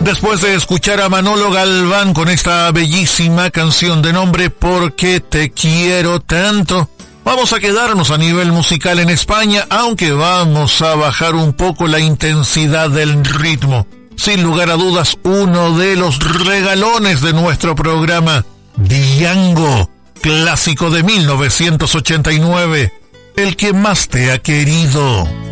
Después de escuchar a Manolo Galván con esta bellísima canción de nombre ¿Por qué te quiero tanto?, vamos a quedarnos a nivel musical en España, aunque vamos a bajar un poco la intensidad del ritmo. Sin lugar a dudas, uno de los regalones de nuestro programa, Diango, clásico de 1989, El que más te ha querido.